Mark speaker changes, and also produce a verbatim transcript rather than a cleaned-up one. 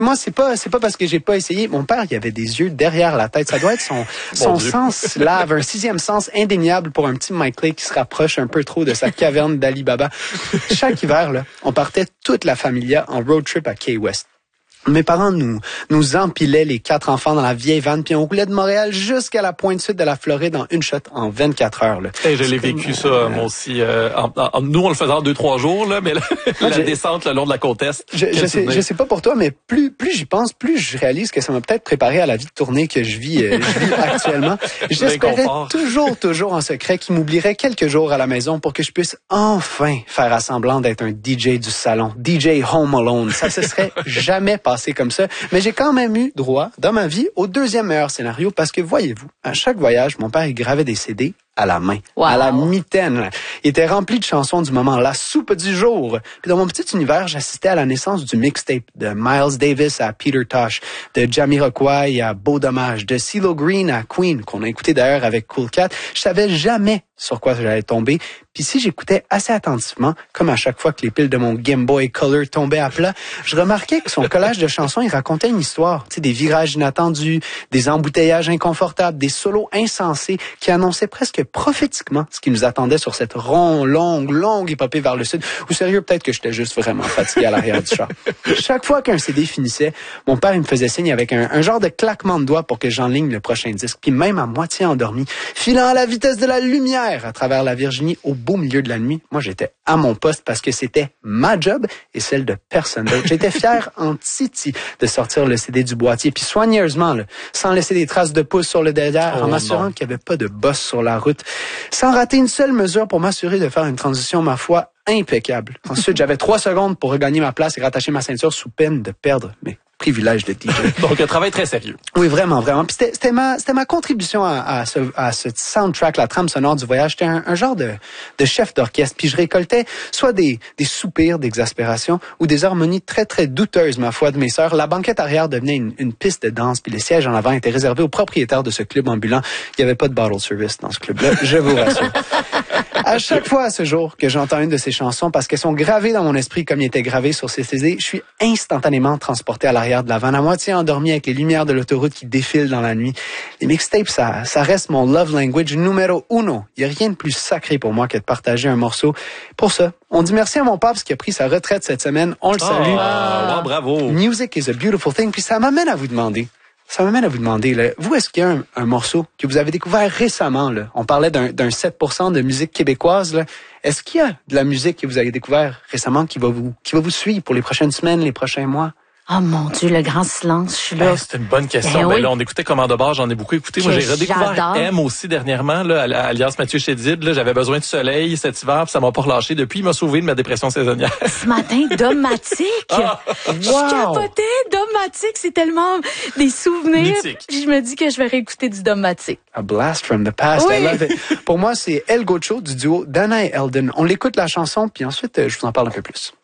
Speaker 1: moi, c'est pas, c'est pas parce que j'ai pas essayé. Mon père, il avait des yeux derrière la tête. Ça doit être son, son sens lave, un sixième sens indéniable pour un petit Mike Clay qui se rapproche un peu trop de sa caverne d'Ali Baba. Chaque hiver, là, on partait toute la familia en road trip à Key West. Mes parents nous nous empilaient les quatre enfants dans la vieille vanne, puis on roulait de Montréal jusqu'à la pointe sud de la Floride en une shot en vingt-quatre heures. Là.
Speaker 2: Et je l'ai vécu comme, ça, euh, moi aussi. Euh, en, en, nous, on le faisait en deux, trois jours, là, mais la, moi, la descente le long de la côte est.
Speaker 1: Je, je, sais, je sais pas pour toi, mais plus plus j'y pense, plus je réalise que ça m'a peut-être préparé à la vie de tournée que je vis, euh, je vis actuellement. J'espérais toujours, toujours en secret qu'il m'oublierait quelques jours à la maison pour que je puisse enfin faire à semblant d'être un D J du salon, D J Home Alone. Ça se serait jamais passé. Passé comme ça, mais j'ai quand même eu droit dans ma vie au deuxième meilleur scénario parce que voyez-vous, à chaque voyage, mon père il gravait des C D à la main, wow. à la mitaine. Il était rempli de chansons du moment, la soupe du jour. Puis dans mon petit univers, j'assistais à la naissance du mixtape de Miles Davis à Peter Tosh, de Jamiroquai à Beau Dommage, de CeeLo Green à Queen, qu'on a écouté d'ailleurs avec Cool Cat. Je savais jamais sur quoi j'allais tomber. Puis si j'écoutais assez attentivement, comme à chaque fois que les piles de mon Game Boy Color tombaient à plat, je remarquais que son collage de chansons, il racontait une histoire. Tu sais, des virages inattendus, des embouteillages inconfortables, des solos insensés qui annonçaient presque prophétiquement ce qui nous attendait sur cette ronde, longue, longue épopée vers le sud. Ou sérieux, peut-être que j'étais juste vraiment fatigué à l'arrière du char. Chaque fois qu'un C D finissait, mon père il me faisait signe avec un, un genre de claquement de doigts pour que j'enligne le prochain disque. Puis même à moitié endormi, filant à la vitesse de la lumière à travers la Virginie au beau milieu de la nuit, moi j'étais à mon poste parce que c'était ma job et celle de personne d'autre. J'étais fier en titi de sortir le C D du boîtier, puis soigneusement, là, sans laisser des traces de pouce sur le derrière, oh, en m'assurant qu'il n'y avait pas de bosse sur la route, sans rater une seule mesure pour m'assurer de faire une transition, ma foi, impeccable. Ensuite, j'avais trois secondes pour regagner ma place et rattacher ma ceinture sous peine de perdre mes privilèges de D J.
Speaker 2: Donc, un travail très sérieux.
Speaker 1: Oui, vraiment, vraiment. Puis c'était, c'était ma, c'était ma contribution à, à ce, à ce soundtrack, la trame sonore du voyage. J'étais un, un genre de, de chef d'orchestre. Puis je récoltais soit des, des soupirs d'exaspération ou des harmonies très, très douteuses, ma foi, de mes sœurs. La banquette arrière devenait une, une piste de danse, puis les sièges en avant étaient réservés aux propriétaires de ce club ambulant. Il n'y avait pas de bottle service dans ce club-là, je vous rassure. À chaque fois à ce jour que j'entends une de ces chansons, parce qu'elles sont gravées dans mon esprit comme ils étaient gravées sur ces C D, je suis instantanément transporté à l'arrière de la vanne, à moitié endormi avec les lumières de l'autoroute qui défilent dans la nuit. Les mixtapes, ça, ça reste mon love language numéro uno. Il n'y a rien de plus sacré pour moi que de partager un morceau. Pour ça, on dit merci à mon père parce qu'il a pris sa retraite cette semaine. On le
Speaker 2: oh,
Speaker 1: salue.
Speaker 2: Ah, wow, bravo.
Speaker 1: Music is a beautiful thing. Puis ça m'amène à vous demander. Ça m'amène à vous demander, là, vous, est-ce qu'il y a un, un morceau que vous avez découvert récemment, là? On parlait d'un, d'un sept pour cent de musique québécoise, là. Est-ce qu'il y a de la musique que vous avez découvert récemment qui va vous, qui va vous suivre pour les prochaines semaines, les prochains mois?
Speaker 3: Oh mon Dieu, le grand silence, je suis là.
Speaker 2: Ben, c'est une bonne question.
Speaker 3: Eh
Speaker 2: ben,
Speaker 3: oui.
Speaker 2: Là, on écoutait Commande de bord, j'en ai beaucoup écouté.
Speaker 3: Que
Speaker 2: Moi, j'ai redécouvert
Speaker 3: j'adore.
Speaker 2: M aussi dernièrement, là, alias Mathieu Chédid. Là, j'avais besoin de soleil cet hiver, puis ça m'a pas relâché depuis. Il m'a sauvé de ma dépression saisonnière.
Speaker 3: Ce matin, Domatique.
Speaker 2: Ah,
Speaker 3: wow. Je capotais. Domatique, c'est tellement des souvenirs.
Speaker 2: Mythique.
Speaker 3: Je me dis que je vais réécouter du Domatique.
Speaker 1: A blast from the past.
Speaker 3: Oui.
Speaker 1: I love it. Pour moi, c'est El Gocho du duo Dana et Eldon. On l'écoute la chanson, puis ensuite, je vous en parle un peu plus.